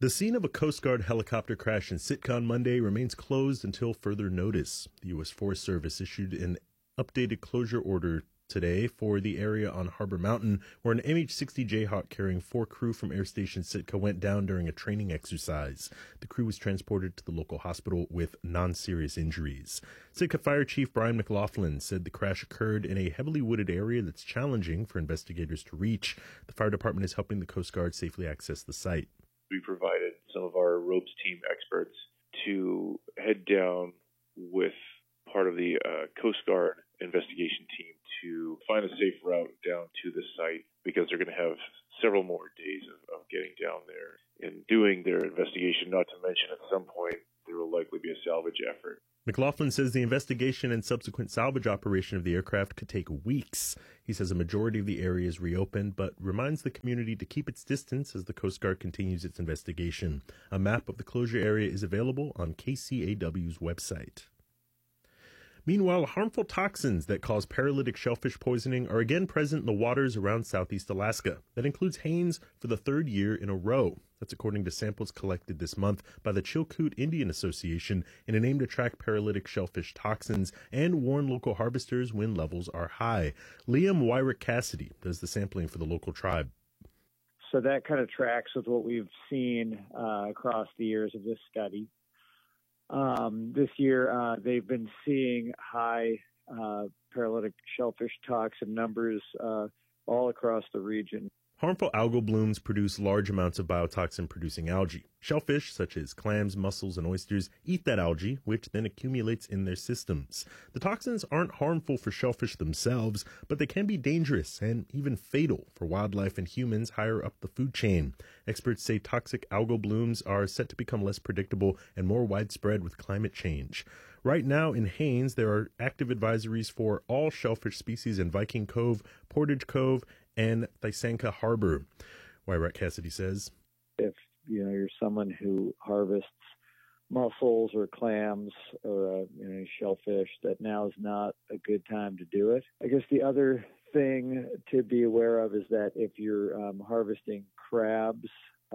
The scene of a Coast Guard helicopter crash in Sitka on Monday remains closed until further notice. The U.S. Forest Service issued an updated closure order today for the area on Harbor Mountain, where an MH-60 Jayhawk carrying 4 crew from Air Station Sitka went down during a training exercise. The crew was transported to the local hospital with non-serious injuries. Sitka Fire Chief Brian McLaughlin said the crash occurred in a heavily wooded area that's challenging for investigators to reach. The fire department is helping the Coast Guard safely access the site. We provided some of our ropes team experts to head down with part of the Coast Guard investigation team to find a safe route down to the site, because they're going to have several more days of getting down there and doing their investigation, not to mention at some point there will likely be a salvage effort. McLaughlin says the investigation and subsequent salvage operation of the aircraft could take weeks. He says a majority of the area is reopened, but reminds the community to keep its distance as the Coast Guard continues its investigation. A map of the closure area is available on KCAW's website. Meanwhile, harmful toxins that cause paralytic shellfish poisoning are again present in the waters around southeast Alaska. That includes Haines for the 3rd year in a row. That's according to samples collected this month by the Chilkoot Indian Association in an aim to track paralytic shellfish toxins and warn local harvesters when levels are high. Liam Wyrick Cassidy does the sampling for the local tribe. So that kind of tracks with what we've seen across the years of this study. This year, they've been seeing high paralytic shellfish toxin numbers all across the region. Harmful algal blooms produce large amounts of biotoxin-producing algae. Shellfish, such as clams, mussels, and oysters, eat that algae, which then accumulates in their systems. The toxins aren't harmful for shellfish themselves, but they can be dangerous and even fatal for wildlife and humans higher up the food chain. Experts say toxic algal blooms are set to become less predictable and more widespread with climate change. Right now in Haines, there are active advisories for all shellfish species in Viking Cove, Portage Cove, and Thysanka Harbor. Wyrick Cassidy says, if you're someone who harvests mussels or clams or shellfish, that now is not a good time to do it. I guess the other thing to be aware of is that if you're harvesting crabs,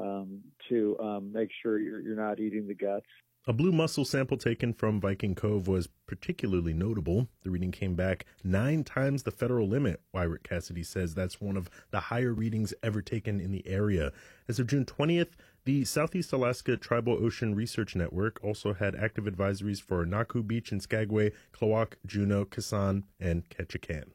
to make sure you're not eating the guts. A blue mussel sample taken from Viking Cove was particularly notable. The reading came back 9 times the federal limit. Wyrick Cassidy says that's one of the higher readings ever taken in the area. As of June 20th, the Southeast Alaska Tribal Ocean Research Network also had active advisories for Naku Beach in Skagway, Klawock, Juneau, Kisan, and Ketchikan.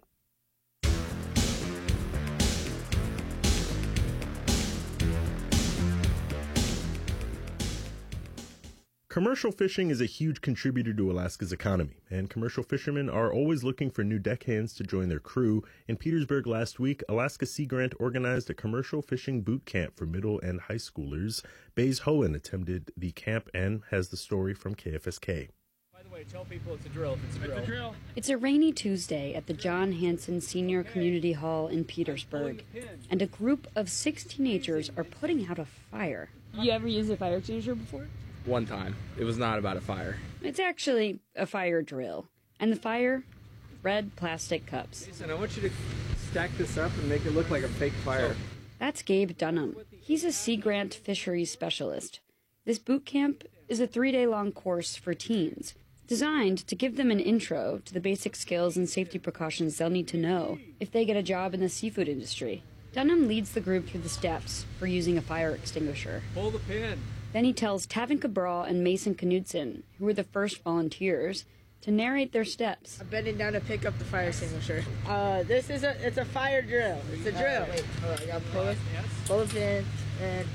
Commercial fishing is a huge contributor to Alaska's economy, and commercial fishermen are always looking for new deckhands to join their crew. In Petersburg last week, Alaska Sea Grant organized a commercial fishing boot camp for middle and high schoolers. Baze Hohen attended the camp and has the story from KFSK. By the way, tell people it's a drill if it's a drill. It's a drill. It's a rainy Tuesday at the John Hanson Senior Community Hall in Petersburg, and a group of 6 teenagers are putting out a fire. You ever used a fire extinguisher before? One time. It was not about a fire. It's actually a fire drill. And the fire? Red plastic cups. Jason, I want you to stack this up and make it look like a fake fire. That's Gabe Dunham. He's a Sea Grant fisheries specialist. This boot camp is a 3-day-long course for teens, designed to give them an intro to the basic skills and safety precautions they'll need to know if they get a job in the seafood industry. Dunham leads the group through the steps for using a fire extinguisher. Pull the pin. Then he tells Tavin Cabral and Mason Knudsen, who were the first volunteers, to narrate their steps. I'm bending down to pick up the fire extinguisher. It's a fire drill. It's a drill. Wait, hold on, I gotta pull the pin, and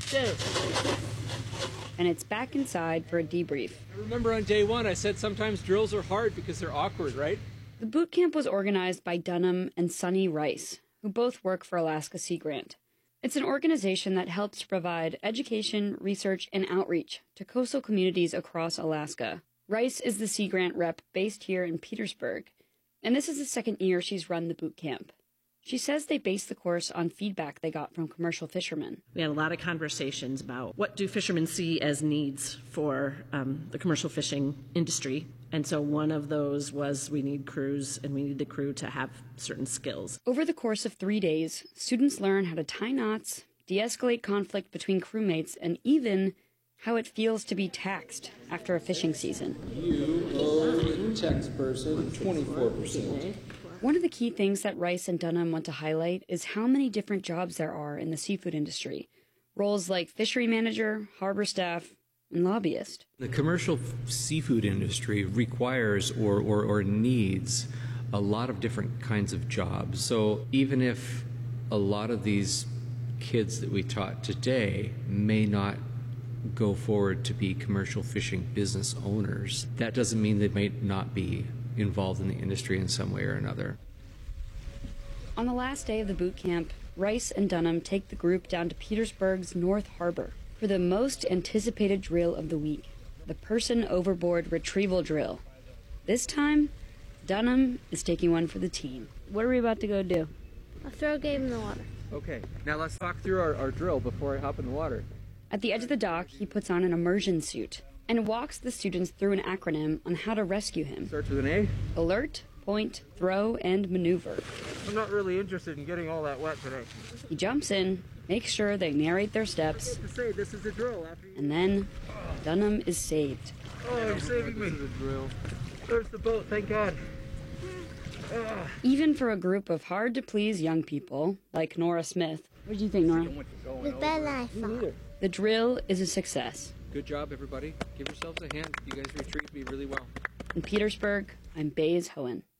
shoot. And it's back inside for a debrief. I remember on day 1 I said sometimes drills are hard because they're awkward, right? The boot camp was organized by Dunham and Sonny Rice, who both work for Alaska Sea Grant. It's an organization that helps provide education, research, and outreach to coastal communities across Alaska. Rice is the Sea Grant rep based here in Petersburg, and this is the 2nd year she's run the boot camp. She says they based the course on feedback they got from commercial fishermen. We had a lot of conversations about what do fishermen see as needs for the commercial fishing industry. And so one of those was we need crews, and we need the crew to have certain skills. Over the course of 3 days, students learn how to tie knots, de-escalate conflict between crewmates, and even how it feels to be taxed after a fishing season. You owe the tax person 24%. One of the key things that Rice and Dunham want to highlight is how many different jobs there are in the seafood industry. Roles like fishery manager, harbor staff, and lobbyist. The commercial seafood industry requires or needs a lot of different kinds of jobs. So even if a lot of these kids that we taught today may not go forward to be commercial fishing business owners, that doesn't mean they might not be involved in the industry in some way or another. On the last day of the boot camp, Rice and Dunham take the group down to Petersburg's North Harbor for the most anticipated drill of the week, the Person Overboard Retrieval Drill. This time, Dunham is taking one for the team. What are we about to go do? I'll throw Gabe in the water. Okay, now let's talk through our drill before I hop in the water. At the edge of the dock, he puts on an immersion suit and walks the students through an acronym on how to rescue him. Starts with an A? Alert, point, throw, and maneuver. I'm not really interested in getting all that wet today. He jumps in, makes sure they narrate their steps, To say this is a drill after you... and then Dunham is saved. Oh, you're saving me. This is a drill. There's the boat, thank God. Even for a group of hard-to-please young people, like Nora Smith. What do you think, Nora? It was better than I thought. The drill is a success. Good job, everybody. Give yourselves a hand. You guys retrieved me really well. In Petersburg, I'm Baze Hohen.